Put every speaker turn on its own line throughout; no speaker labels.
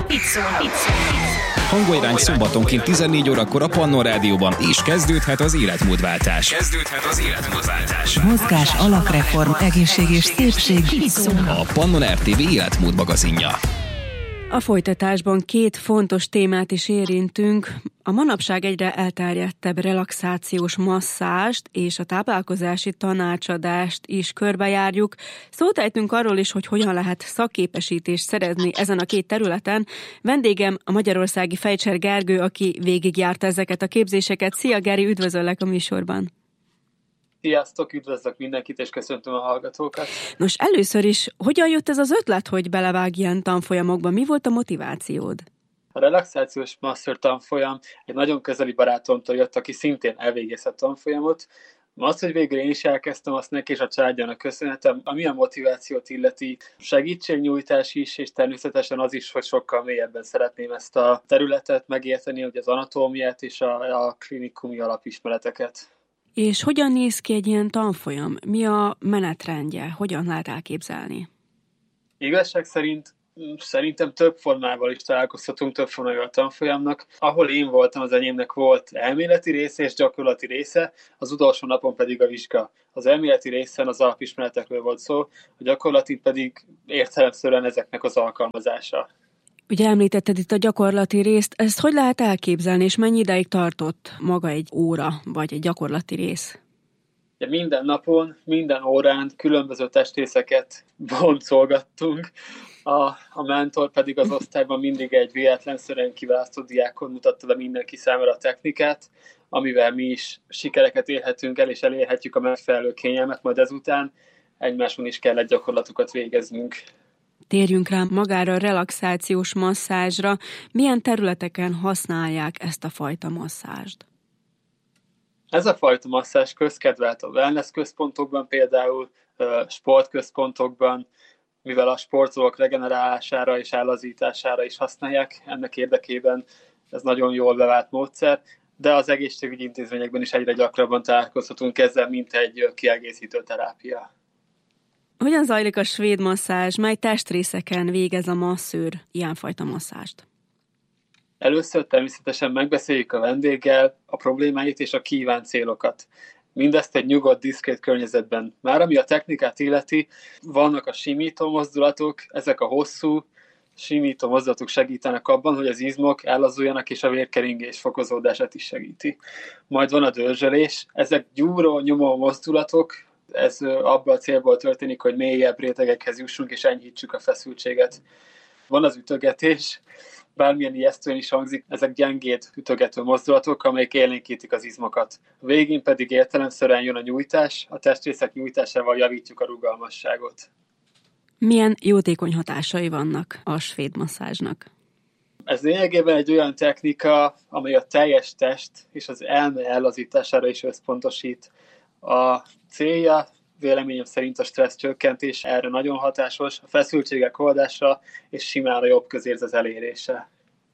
Itt szólnak.
Hangolj szombatonként 14 órakor a Pannon Rádióban, és kezdődhet az életmódváltás.
Mozgás, alakreform, egészség és szépség. Itt szólnak.
A Pannon RTV életmód magazinja.
A folytatásban két fontos témát is érintünk. A manapság egyre elterjedtebb relaxációs masszást és a táplálkozási tanácsadást is körbejárjuk. Szót ejtünk arról is, hogy hogyan lehet szakképesítést szerezni ezen a két területen. Vendégem a magyarországi Fejcser Gergő, aki végigjárta ezeket a képzéseket. Szia Geri, üdvözöllek a műsorban!
Sziasztok, üdvözlök mindenkit, és köszöntöm a hallgatókat.
Nos, először is, hogyan jött ez az ötlet, hogy belevágj ilyen tanfolyamokba? Mi volt a motivációd?
A relaxációs masször tanfolyam egy nagyon közeli barátomtól jött, aki szintén elvégezett tanfolyamot. Az, hogy végül én is elkezdtem, azt neki és a családjának köszönhetem. Ami a motivációt illeti, segítségnyújtás is, és természetesen az is, hogy sokkal mélyebben szeretném ezt a területet megérteni, hogy az anatómiát és a klinikumi alapismereteket.
És hogyan néz ki egy ilyen tanfolyam? Mi a menetrendje? Hogyan lehet elképzelni?
Igazság szerint szerintem több formával is találkozhatunk, több formája a tanfolyamnak. Ahol én voltam, az enyémnek volt elméleti része és gyakorlati része, az utolsó napon pedig a vizsga. Az elméleti részen az alapismeretekről volt szó, a gyakorlati pedig értelemszerűen ezeknek az alkalmazása.
Ugye említetted itt a gyakorlati részt, ezt hogy lehet elképzelni, és mennyi ideig tartott maga egy óra, vagy egy gyakorlati rész?
Minden napon, minden órán különböző testrészeket boncolgattunk, a mentor pedig az osztályban mindig egy véletlenszerűen kiválasztott diákon mutatta be mindenki számára a technikát, amivel mi is sikereket érhetünk el, és elérhetjük a megfelelő kényelmet, majd ezután egymáson is kell egy gyakorlatokat végeznünk.
Térjünk rá magára a relaxációs masszázsra. Milyen területeken használják ezt a fajta masszázst?
Ez a fajta masszázs közkedvelt a wellness központokban, például sportközpontokban, mivel a sportolók regenerálására és állazítására is használják. Ennek érdekében ez nagyon jól bevált módszer, de az egészségügyi intézményekben is egyre gyakrabban találkozhatunk ezzel, mint egy kiegészítő terápia.
Hogyan zajlik a svéd masszázs? Mely testrészeken végez a masszőr ilyenfajta masszást?
Először természetesen megbeszéljük a vendéggel a problémáit és a kívánt célokat. Mindezt egy nyugodt, diszkrét környezetben. Már ami a technikát illeti, vannak a simító mozdulatok, ezek a hosszú simító mozdulatok segítenek abban, hogy az izmok ellazuljanak, és a vérkeringés fokozódását is segíti. Majd van a dörzsölés, ezek gyúró, nyomó mozdulatok, ez abban a célból történik, hogy mélyebb rétegekhez jussunk, és enyhítsük a feszültséget. Van az ütögetés, bármilyen ijesztően is hangzik, ezek gyengéd ütögető mozdulatok, amelyek élénkítik az izmokat. A végén pedig értelemszerűen jön a nyújtás, a testrészek nyújtásával javítjuk a rugalmasságot.
Milyen jótékony hatásai vannak a svéd masszázsnak?
Ez lényegében egy olyan technika, amely a teljes test és az elme ellazítására is összpontosít. A célja véleményem szerint a stressz csökkentés, erre nagyon hatásos, a feszültségek oldása és simán a jobb közérzet elérése.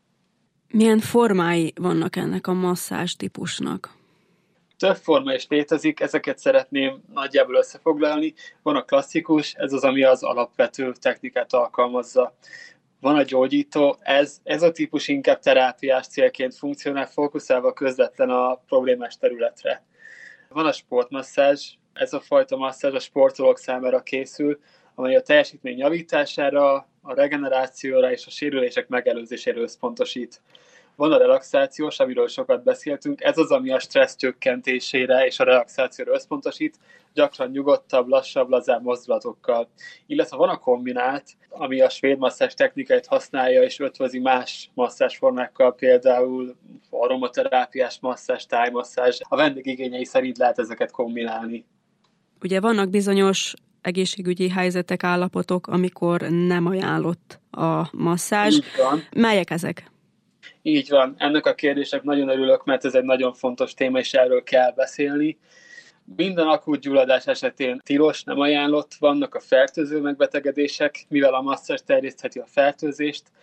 Milyen formái vannak ennek a masszázs típusnak?
Több forma is létezik, ezeket szeretném nagyjából összefoglalni. Van a klasszikus, ez az, ami az alapvető technikát alkalmazza. Van a gyógyító, ez a típus inkább terápiás célként funkcionál, fókuszálva közvetlen a problémás területre. Van a sportmasszázs, ez a fajta masszázs a sportolók számára készül, amely a teljesítmény javítására, a regenerációra és a sérülések megelőzésére összpontosít. Van a relaxációs, amiről sokat beszéltünk, ez az, ami a stressz csökkentésére és a relaxációra összpontosít, gyakran nyugodtabb, lassabb, lazább mozdulatokkal. Illetve van a kombinált, ami a svéd masszázs technikáit használja és ötvözi más masszázsformákkal, például aromaterápiás masszázs, tájmasszázs. A vendég igényei szerint lehet ezeket kombinálni.
Ugye vannak bizonyos egészségügyi helyzetek, állapotok, amikor nem ajánlott a masszázs.
Így van.
Melyek ezek?
Így van. Ennek a kérdésnek nagyon örülök, mert ez egy nagyon fontos téma, és erről kell beszélni. Minden akut gyulladás esetén tilos, nem ajánlott. Vannak a fertőző megbetegedések, mivel a masszázs terjesztheti a fertőzést.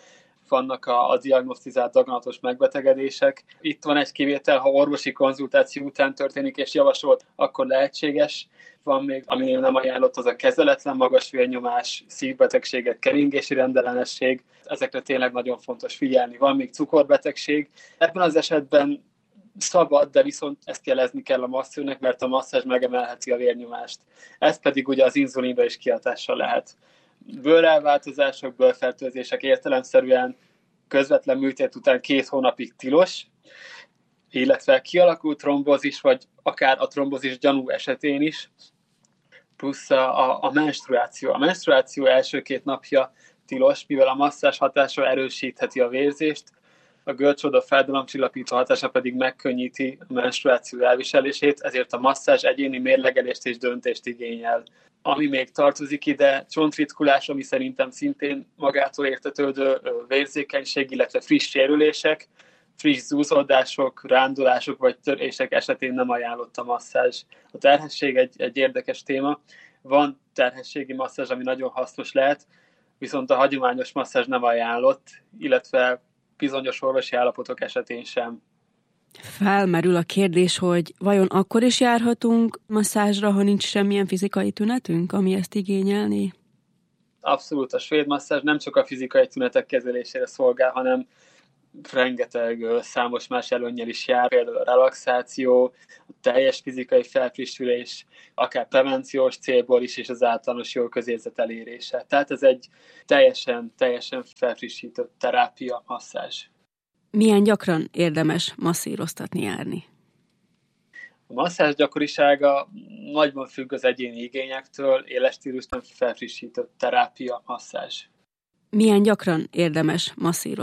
vannak a diagnosztizált daganatos megbetegedések. Itt van egy kivétel, ha orvosi konzultáció után történik és javasolt, akkor lehetséges. Van még, aminél nem ajánlott, az a kezeletlen magas vérnyomás, szívbetegségek, keringési rendellenesség. Ezekre tényleg nagyon fontos figyelni. Van még cukorbetegség. Ebben az esetben szabad, de viszont ezt jelezni kell a masszőrnek, mert a masszázs megemelheti a vérnyomást. Ez pedig ugye az inzulinra is kihatással lehet. Bőrelváltozások, bőrfertőzések értelemszerűen közvetlen műtét után 2 hónapig tilos, illetve kialakult trombózis, vagy akár a trombózis gyanú esetén is, plusz a menstruáció. A menstruáció első 2 napja tilos, mivel a masszázs hatása erősítheti a vérzést, a görcsoda fájdalomcsillapító hatása pedig megkönnyíti a menstruáció elviselését, ezért a masszázs egyéni mérlegelést és döntést igényel. Ami még tartozik ide, csontritkulás, ami szerintem szintén magától értetődő vérzékenység, illetve friss sérülések, friss zúzódások, rándulások vagy törések esetén nem ajánlott a masszázs. A terhesség egy érdekes téma. Van terhességi masszázs, ami nagyon hasznos lehet, viszont a hagyományos masszázs nem ajánlott, illetve bizonyos orvosi állapotok esetén sem.
Felmerül a kérdés, hogy vajon akkor is járhatunk masszázsra, ha nincs semmilyen fizikai tünetünk, ami ezt igényelné?
Abszolút, a svéd masszázs nem csak a fizikai tünetek kezelésére szolgál, hanem rengeteg számos más előnnyel is jár, például a relaxáció, a teljes fizikai felfrissülés, akár prevenciós célból is, és az általános jó közérzet elérése. Tehát ez egy teljesen felfrissített terápia, masszázs.
Milyen gyakran érdemes masszíroztatni járni?
A masszázs gyakorisága nagyban függ az egyéni igényektől, éles stílusban felfrissített terápia, masszázs.
Milyen gyakran érdemes masszírozni?